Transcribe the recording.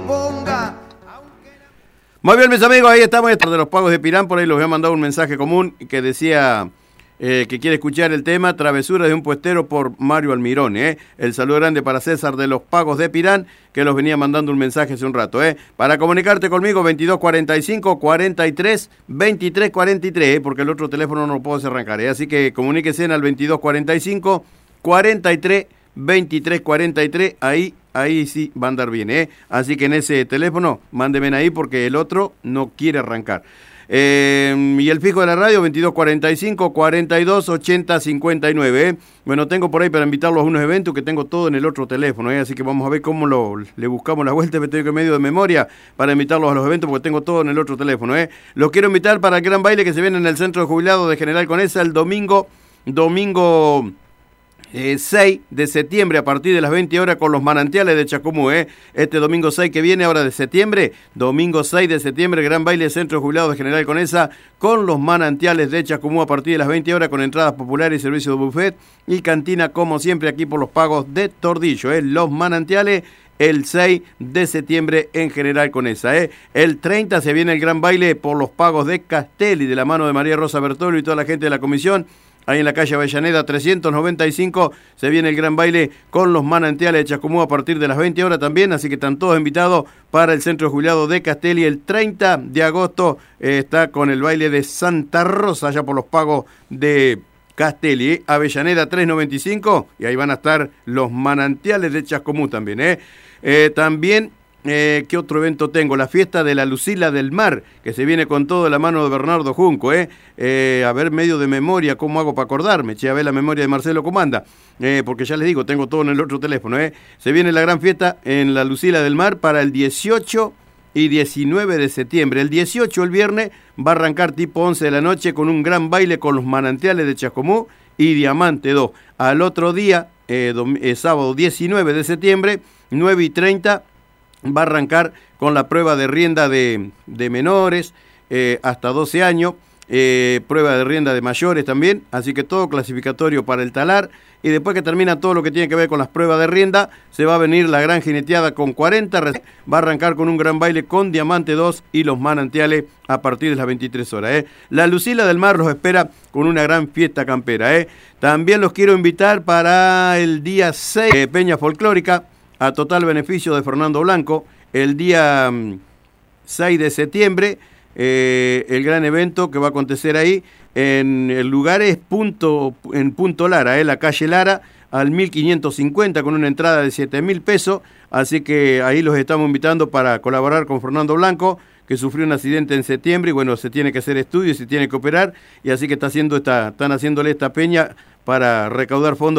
ponga. Muy bien, mis amigos, ahí estamos de los pagos de Pirán. Por ahí les voy a mandar un mensaje común que decía que quiere escuchar el tema Travesuras de un puestero por Mario Almirón. El saludo grande para César de los pagos de Pirán, que los venía mandando un mensaje hace un rato. Para comunicarte conmigo, 2245 43 23 43, porque el otro teléfono no lo puedo hacer arrancar. Así que comuníquese al 2245 43 23 43, ahí sí va a andar bien, Así que en ese teléfono, mándeme ahí porque el otro no quiere arrancar. Y el fijo de la radio, 2245 42 80 59, Bueno, tengo por ahí para invitarlos a unos eventos que tengo todo en el otro teléfono, Así que vamos a ver cómo le buscamos la vuelta, me tengo que medio de memoria para invitarlos a los eventos porque tengo todo en el otro teléfono, Los quiero invitar para el gran baile que se viene en el Centro de Jubilados de General Conesa el domingo 6 de septiembre a partir de las 20 horas con los manantiales de Chascomú. Este domingo 6 que viene ahora de septiembre, domingo 6 de septiembre, gran baile Centro de Jubilados de General Conesa con los manantiales de Chascomú a partir de las 20 horas con entradas populares y servicio de buffet y cantina como siempre aquí por los pagos de Tordillo. Los manantiales el 6 de septiembre en General Conesa. El 30 se viene el gran baile por los pagos de Castelli de la mano de María Rosa Bertolo y toda la gente de la comisión. Ahí en la calle Avellaneda 395 se viene el gran baile con los manantiales de Chascomú a partir de las 20 horas también, así que están todos invitados para el Centro de Jubilados de Castelli. El 30 de agosto está con el baile de Santa Rosa, allá por los pagos de Castelli, Avellaneda 395, y ahí van a estar los manantiales de Chascomú también. También, ¿qué otro evento tengo? La fiesta de la Lucila del Mar, que se viene con todo de la mano de Bernardo Junco, a ver, medio de memoria, ¿cómo hago para acordarme? A ver la memoria de Marcelo Comanda, porque ya les digo, tengo todo en el otro teléfono, Se viene la gran fiesta en la Lucila del Mar para el 18 y 19 de septiembre. El 18, el viernes, va a arrancar tipo 11 de la noche con un gran baile con los manantiales de Chascomú y Diamante 2. Al otro día, sábado 19 de septiembre, 9:30, va a arrancar con la prueba de rienda de menores hasta 12 años, prueba de rienda de mayores también, así que todo clasificatorio para el talar, y después que termina todo lo que tiene que ver con las pruebas de rienda, se va a venir la gran jineteada con 40, va a arrancar con un gran baile con Diamante 2 y los manantiales a partir de las 23 horas. La Lucila del Mar los espera con una gran fiesta campera. También los quiero invitar para el día 6, Peña Folclórica, a total beneficio de Fernando Blanco, el día 6 de septiembre, el gran evento que va a acontecer ahí, en el lugar es en Punto Lara, la calle Lara, al 1550, con una entrada de 7.000 pesos, así que ahí los estamos invitando para colaborar con Fernando Blanco, que sufrió un accidente en septiembre, y bueno, se tiene que hacer estudios, se tiene que operar, y así que están haciéndole esta peña para recaudar fondos